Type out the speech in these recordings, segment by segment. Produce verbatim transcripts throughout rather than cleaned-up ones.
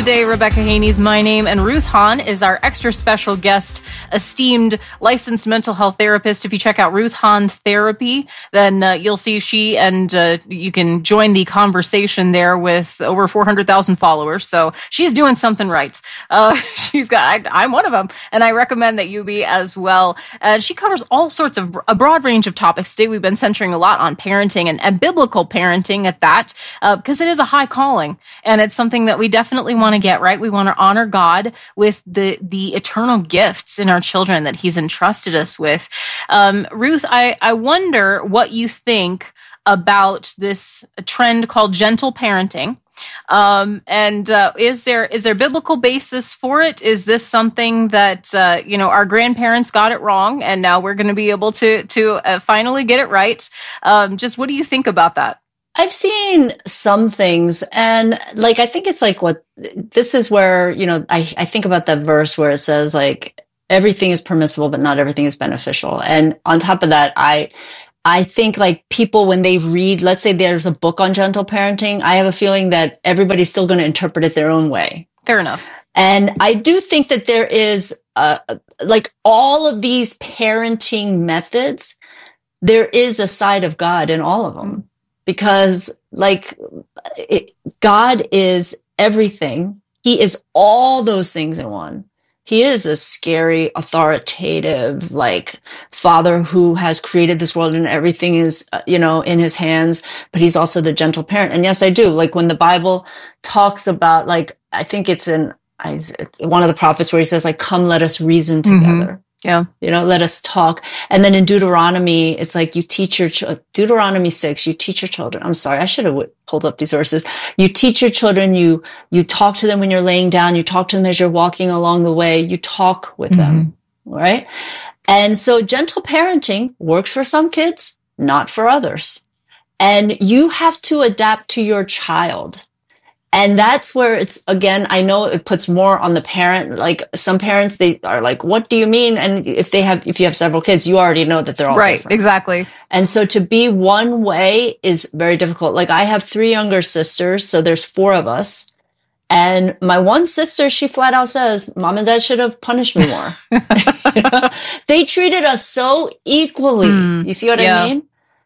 today. Rebecca Haney's my name, and Ruth Hahn is our extra special guest, esteemed licensed mental health therapist. If you check out Ruth Hahn Therapy, then uh, you'll see she and uh, you can join the conversation there with over four hundred thousand followers. So she's doing something right. Uh, she's got, I, I'm one of them, and I recommend that you be as well. Uh, she covers all sorts of a broad range of topics. Today we've been centering a lot on parenting and, and biblical parenting at that, because uh, it is a high calling, and it's something that we definitely want to get right. We want to honor God with the the eternal gifts in our children that He's entrusted us with. Um, Ruth, I, I wonder what you think about this trend called gentle parenting. Um, and uh, is there is there biblical basis for it? Is this something that uh, you know our grandparents got it wrong, and now we're going to be able to to uh, finally get it right? Um, just what do you think about that? I've seen some things, and like, I think it's like what, this is where, you know, I, I think about that verse where it says like, everything is permissible, but not everything is beneficial. And on top of that, I, I think like people, when they read, let's say there's a book on gentle parenting, I have a feeling that everybody's still going to interpret it their own way. Fair enough. And I do think that there is, uh, like all of these parenting methods, there is a side of God in all of them. Because like it, God is everything. He is all those things in one. He is a scary, authoritative, like father who has created this world and everything is, uh, you know, in his hands, but he's also the gentle parent. And yes, I do. Like when the Bible talks about, like, I think it's in it's one of the prophets where he says like, come, let us reason together. Mm-hmm. Yeah. You know, let us talk. And then in Deuteronomy, it's like you teach your, ch- Deuteronomy six, you teach your children. I'm sorry. I should have w- pulled up these verses. You teach your children, you, you talk to them when you're laying down, you talk to them as you're walking along the way, you talk with mm-hmm. them. Right. And so gentle parenting works for some kids, not for others. And you have to adapt to your child. And that's where it's, again, I know it puts more on the parent. Like some parents, they are like, what do you mean? And if they have, if you have several kids, you already know that they're all right, different. Exactly. And so to be one way is very difficult. Like I have three younger sisters, so there's four of us. And my one sister, she flat out says, Mom and Dad should have punished me more. You know? They treated us so equally. Mm, you see what yeah. I mean?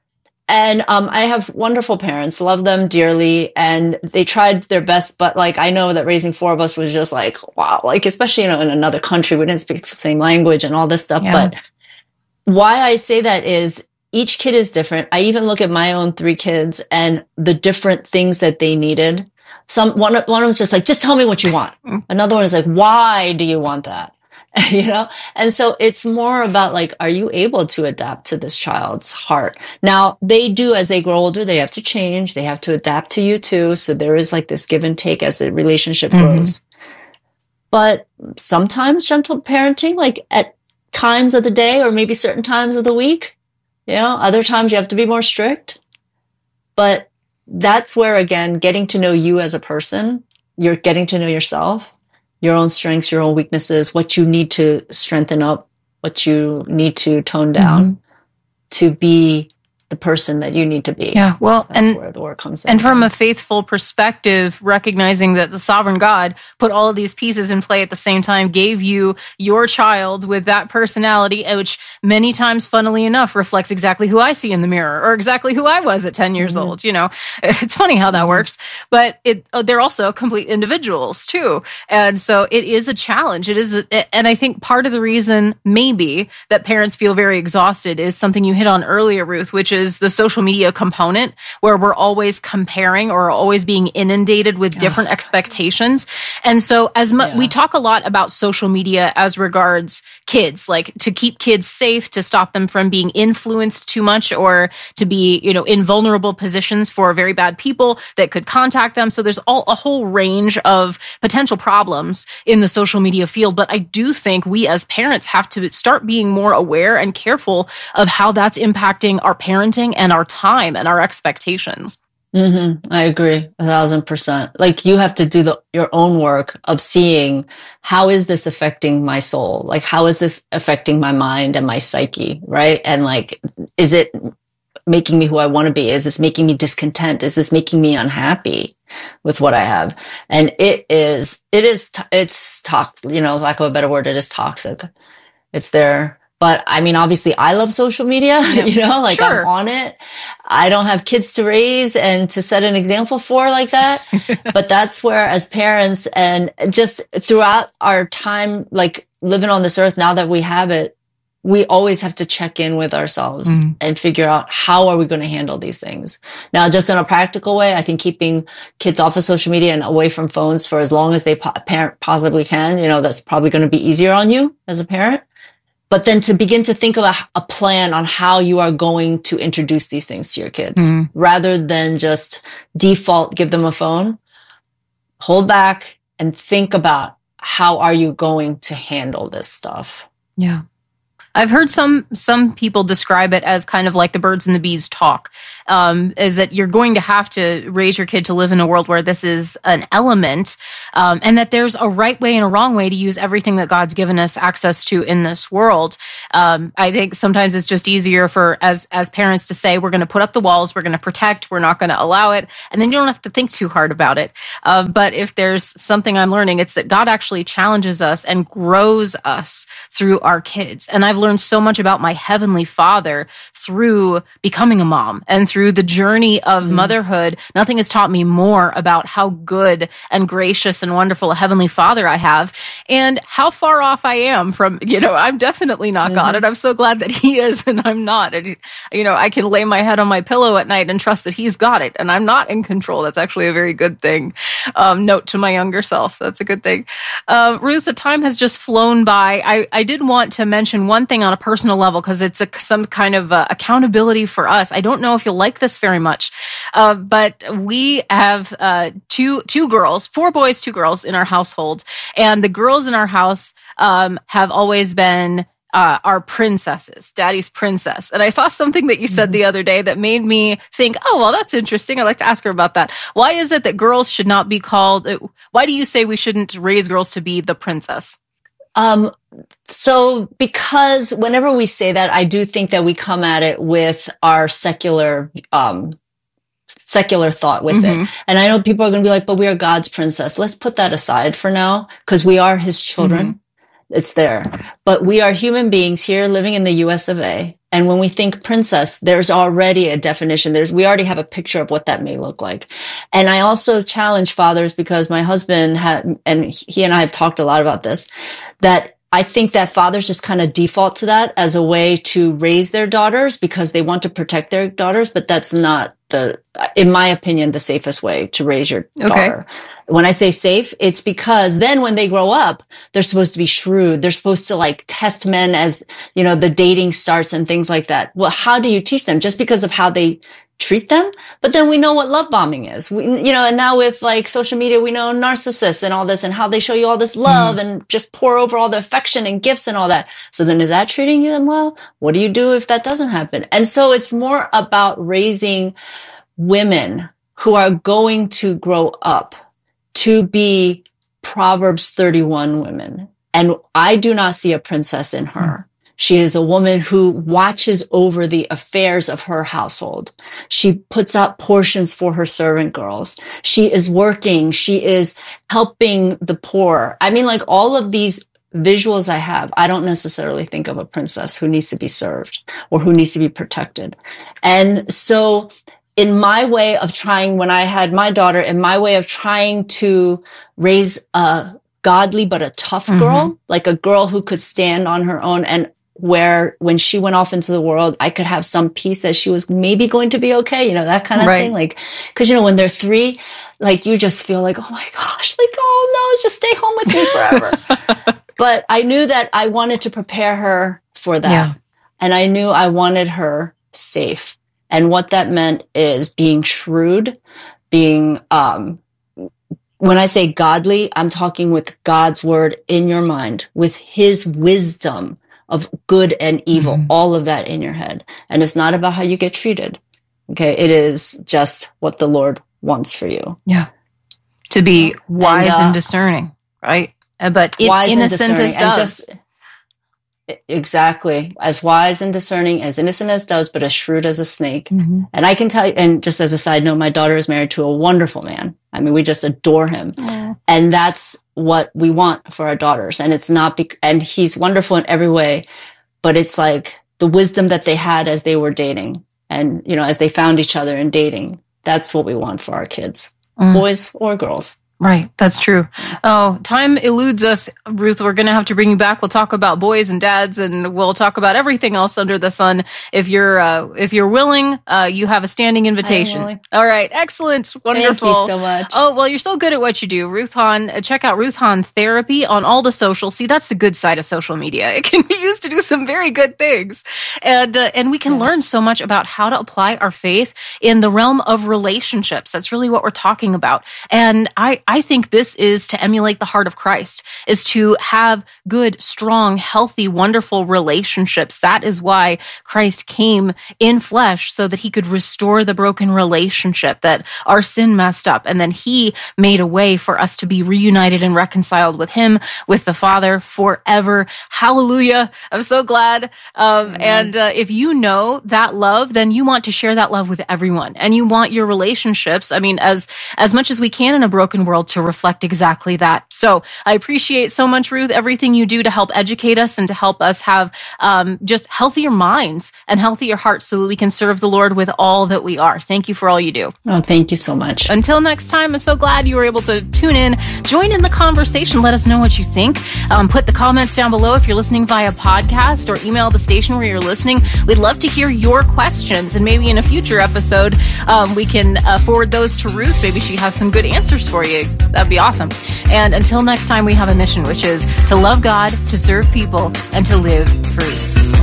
And, um, I have wonderful parents, love them dearly, and they tried their best, but like, I know that raising four of us was just like, wow, like, especially, you know, in another country, we didn't speak the same language and all this stuff. Yeah. But why I say that is each kid is different. I even look at my own three kids and the different things that they needed. Some, one, one of them's just like, just tell me what you want. Another one is like, why do you want that? You know? And so it's more about like, are you able to adapt to this child's heart? Now they do, as they grow older, they have to change. They have to adapt to you too. So there is like this give and take as the relationship mm-hmm. grows. But sometimes gentle parenting, like at times of the day or maybe certain times of the week, you know, other times you have to be more strict. But that's where, again, getting to know you as a person, you're getting to know yourself. Your own strengths, your own weaknesses, what you need to strengthen up, what you need to tone down mm-hmm. to be the person that you need to be. Yeah, well, that's and where the work comes in. And from a faithful perspective, recognizing that the sovereign God put all of these pieces in play at the same time, gave you your child with that personality, which many times, funnily enough, reflects exactly who I see in the mirror or exactly who I was at ten years mm-hmm. old. You know, it's funny how that mm-hmm. works, but it they're also complete individuals too, and so it is a challenge. It is, a, and I think part of the reason maybe that parents feel very exhausted is something you hit on earlier, Ruth, which is is the social media component where we're always comparing or always being inundated with different oh. expectations. And so as mu- yeah. we talk a lot about social media as regards kids, like to keep kids safe, to stop them from being influenced too much or to be, you know, in vulnerable positions for very bad people that could contact them. So there's all a whole range of potential problems in the social media field. But I do think we as parents have to start being more aware and careful of how that's impacting our parenting and our time and our expectations. Mm-hmm. I agree a thousand percent. Like you have to do the, your own work of seeing how is this affecting my soul? Like how is this affecting my mind and my psyche? Right. And like, is it making me who I want to be? Is this making me discontent? Is this making me unhappy? with what I have. And it is, it is, it's toxic, you know, lack of a better word, it is toxic. It's there. But I mean, obviously I love social media, yeah. you know, like sure. I'm on it. I don't have kids to raise and to set an example for like that. But that's where as parents and just throughout our time, like living on this earth, now that we have it, we always have to check in with ourselves mm. and figure out how are we going to handle these things. Now, just in a practical way, I think keeping kids off of social media and away from phones for as long as they po- parent possibly can, you know, that's probably going to be easier on you as a parent. But then to begin to think of a, a plan on how you are going to introduce these things to your kids mm. rather than just default, give them a phone, hold back and think about how are you going to handle this stuff. Yeah. I've heard some some people describe it as kind of like the birds and the bees talk, um, is that you're going to have to raise your kid to live in a world where this is an element, um, and that there's a right way and a wrong way to use everything that God's given us access to in this world. Um, I think sometimes it's just easier for as as parents to say, we're going to put up the walls, we're going to protect, we're not going to allow it, and then you don't have to think too hard about it. Uh, but if there's something I'm learning, it's that God actually challenges us and grows us through our kids. And I've learned learned so much about my heavenly Father through becoming a mom and through the journey of mm. motherhood. Nothing has taught me more about how good and gracious and wonderful a heavenly Father I have and how far off I am from, you know, I'm definitely not mm-hmm. God, and I'm so glad that He is and I'm not. And, you know, I can lay my head on my pillow at night and trust that He's got it and I'm not in control. That's actually a very good thing. Um, note to my younger self. That's a good thing. Uh, Ruth, the time has just flown by. I, I did want to mention one thing on a personal level because it's a, some kind of uh, accountability for us. I don't know if you'll like this very much, uh, but we have uh, two two girls, four boys, two girls in our household, and the girls in our house um, have always been uh, our princesses, Daddy's princess. And I saw something that you said the other day that made me think, oh, well, that's interesting. I'd like to ask her about that. Why is it that girls should not be called? Why do you say we shouldn't raise girls to be the princess? Um, so because whenever we say that, I do think that we come at it with our secular, um, secular thought with mm-hmm. it. And I know people are going to be like, but we are God's princess. Let's put that aside for now because we are His children. Mm-hmm. It's there. But we are human beings here living in the U S of A. And when we think princess, there's already a definition. There's, we already have a picture of what that may look like. And I also challenge fathers because my husband had, and he and I have talked a lot about this, that I think that fathers just kind of default to that as a way to raise their daughters because they want to protect their daughters, but that's not the, in my opinion, the safest way to raise your daughter. Okay. When I say safe, it's because then when they grow up, they're supposed to be shrewd. They're supposed to like test men as, you know, the dating starts and things like that. Well, how do you teach them? Just because of how they treat them? But then we know what love bombing is. We, you know, and now with like social media, we know narcissists and all this and how they show you all this love mm-hmm. and just pour over all the affection and gifts and all that. So then is that treating them well? What do you do if that doesn't happen? And so it's more about raising women who are going to grow up to be Proverbs thirty-one women. And I do not see a princess in her. Mm-hmm. She is a woman who watches over the affairs of her household. She puts out portions for her servant girls. She is working. She is helping the poor. I mean, like all of these visuals I have, I don't necessarily think of a princess who needs to be served or who needs to be protected. And so in my way of trying, when I had my daughter, in my way of trying to raise a godly but a tough girl, mm-hmm. like a girl who could stand on her own and where when she went off into the world, I could have some peace that she was maybe going to be okay, you know, that kind of right. thing. Like, cause you know, when they're three, like you just feel like, oh my gosh, like, oh no, let's just stay home with me forever. But I knew that I wanted to prepare her for that. Yeah. And I knew I wanted her safe. And what that meant is being shrewd, being, um, when I say godly, I'm talking with God's word in your mind, with His wisdom of good and evil, mm-hmm. all of that in your head. And it's not about how you get treated. Okay. It is just what the Lord wants for you. Yeah. To be wise and, uh, and discerning, right? But in, innocent as doves. Just, Exactly. As wise and discerning, as innocent as doves, but as shrewd as a snake. Mm-hmm. And I can tell you, and just as a side note, my daughter is married to a wonderful man. I mean, we just adore him. Mm. And that's what we want for our daughters. And it's not, bec- and he's wonderful in every way, but it's like the wisdom that they had as they were dating and, you know, as they found each other in dating. That's what we want for our kids, Mm. boys or girls. Right. That's true. Oh, time eludes us, Ruth. We're going to have to bring you back. We'll talk about boys and dads, and we'll talk about everything else under the sun. If you're, uh, if you're willing, uh, you have a standing invitation. willing. All right. Excellent. Wonderful. Thank you so much. Oh, well, you're so good at what you do. Ruth Hahn, uh, check out Ruth Hahn Therapy on all the social. See, that's the good side of social media. It can be used to do some very good things. And, uh, and we can Yes. learn so much about how to apply our faith in the realm of relationships. That's really what we're talking about. And I, I think this is to emulate the heart of Christ, is to have good, strong, healthy, wonderful relationships. That is why Christ came in flesh, so that he could restore the broken relationship that our sin messed up. And then he made a way for us to be reunited and reconciled with him, with the Father forever. Hallelujah. I'm so glad. Um, and uh, if you know that love, then you want to share that love with everyone. And you want your relationships, I mean, as, as much as we can in a broken world, to reflect exactly that. So I appreciate so much, Ruth, everything you do to help educate us and to help us have um, just healthier minds and healthier hearts so that we can serve the Lord with all that we are. Thank you for all you do. Oh, thank you so much. Until next time, I'm so glad you were able to tune in, join in the conversation. Let us know what you think. Um, put the comments down below if you're listening via podcast, or email the station where you're listening. We'd love to hear your questions, and maybe in a future episode, um, we can uh, forward those to Ruth. Maybe she has some good answers for you. That'd be awesome. And until next time, we have a mission, which is to love God, to serve people, and to live free.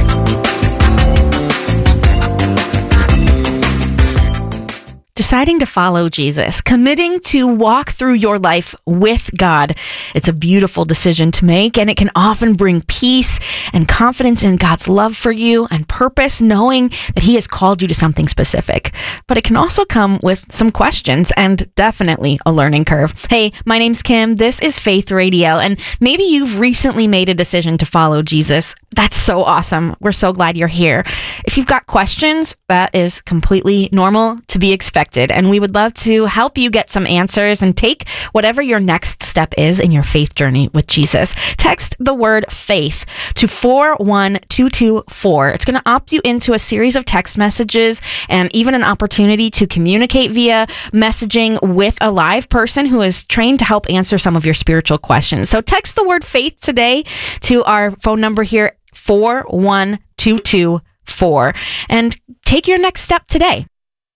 Deciding to follow Jesus, committing to walk through your life with God. It's a beautiful decision to make, and it can often bring peace and confidence in God's love for you and purpose, knowing that he has called you to something specific. But it can also come with some questions and definitely a learning curve. Hey, my name's Kim. This is Faith Radio, and maybe you've recently made a decision to follow Jesus. That's so awesome. We're so glad you're here. If you've got questions, that is completely normal to be expected. And we would love to help you get some answers and take whatever your next step is in your faith journey with Jesus. Text the word faith to four one two two four. It's going to opt you into a series of text messages and even an opportunity to communicate via messaging with a live person who is trained to help answer some of your spiritual questions. So text the word faith today to our phone number here, four one two two four, and take your next step today.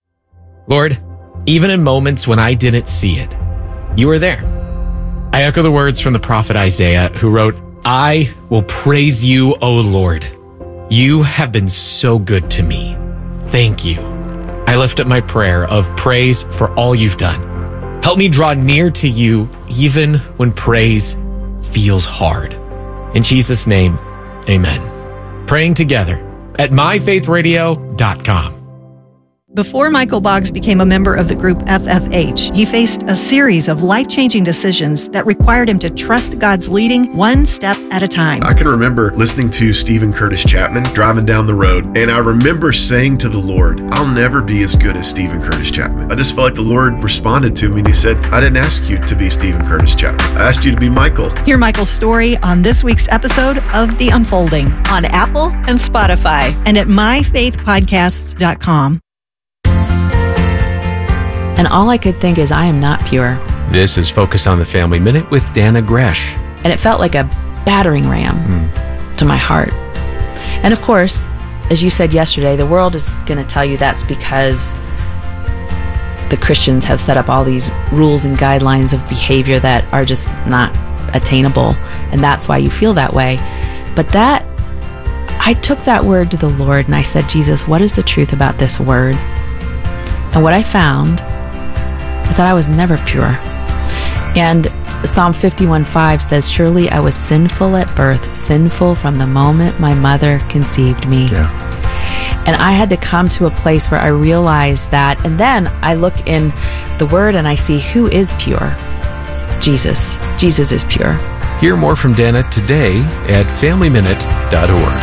Lord, even in moments when I didn't see it, you were there. I echo the words from the prophet Isaiah, who wrote, I will praise you, O Lord. You have been so good to me. Thank you. I lift up my prayer of praise for all you've done. Help me draw near to you even when praise feels hard. In Jesus' name, amen. Praying together at my faith radio dot com. Before Michael Boggs became a member of the group F F H, he faced a series of life-changing decisions that required him to trust God's leading one step at a time. I can remember listening to Stephen Curtis Chapman driving down the road, and I remember saying to the Lord, I'll never be as good as Stephen Curtis Chapman. I just felt like the Lord responded to me, and he said, I didn't ask you to be Stephen Curtis Chapman. I asked you to be Michael. Hear Michael's story on this week's episode of The Unfolding on Apple and Spotify and at my faith podcasts dot com. And all I could think is, I am not pure. This is Focus on the Family Minute with Dana Gresh. And it felt like a battering ram mm. to my heart. And of course, as you said yesterday, the world is going to tell you that's because the Christians have set up all these rules and guidelines of behavior that are just not attainable. And that's why you feel that way. But that, I took that word to the Lord and I said, Jesus, what is the truth about this word? And what I found is that I was never pure. And Psalm fifty-one five says, surely I was sinful at birth, sinful from the moment my mother conceived me. Yeah. And I had to come to a place where I realized that. And then I look in the word and I see who is pure. Jesus. Jesus is pure. Hear more from Dana today at family minute dot org.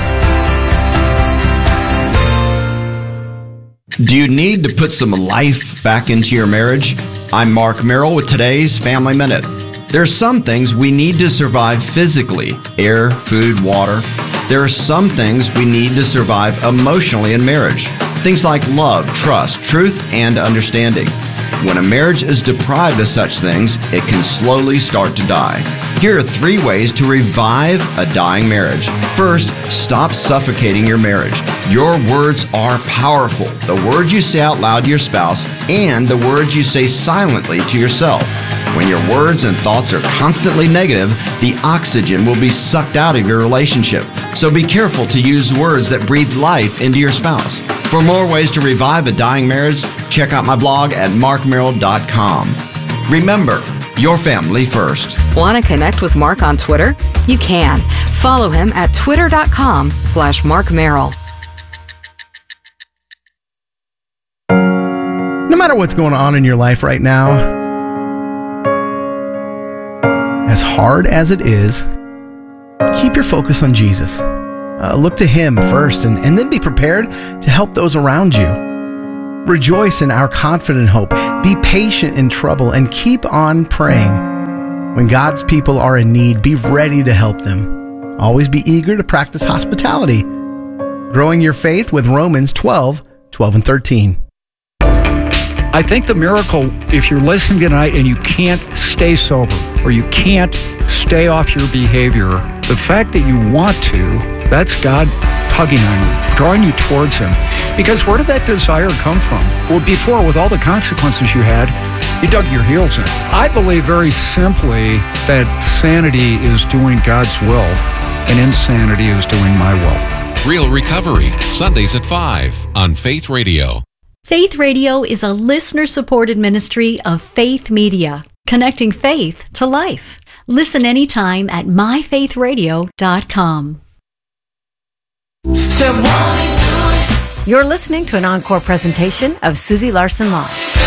Do you need to put some life back into your marriage? I'm Mark Merrill with today's Family Minute. There are some things we need to survive physically: air, food, water. There are some things we need to survive emotionally in marriage. Things like love, trust, truth, and understanding. When a marriage is deprived of such things, it can slowly start to die. Here are three ways to revive a dying marriage. First, stop suffocating your marriage. Your words are powerful. The words you say out loud to your spouse and the words you say silently to yourself. When your words and thoughts are constantly negative, the oxygen will be sucked out of your relationship. So be careful to use words that breathe life into your spouse. For more ways to revive a dying marriage, check out my blog at mark merrill dot com. Remember, your family first. Want to connect with Mark on Twitter? You can. Follow him at twitter dot com slash Mark Merrill. No matter what's going on in your life right now, as hard as it is, keep your focus on Jesus. Uh, look to Him first and, and then be prepared to help those around you. Rejoice in our confident hope. Be patient in trouble and keep on praying. When God's people are in need, be ready to help them. Always be eager to practice hospitality. Growing your faith with Romans twelve, twelve and thirteen. I think the miracle, if you're listening tonight and you can't stay sober or you can't stay off your behavior, the fact that you want to, that's God tugging on you, drawing you towards Him. Because where did that desire come from? Well, before, with all the consequences you had, you dug your heels in. I believe very simply that sanity is doing God's will and insanity is doing my will. Real Recovery, Sundays at five on Faith Radio. Faith Radio is a listener-supported ministry of Faith Media, connecting faith to life. Listen anytime at my faith radio dot com. You're listening to an encore presentation of Susie Larson Law.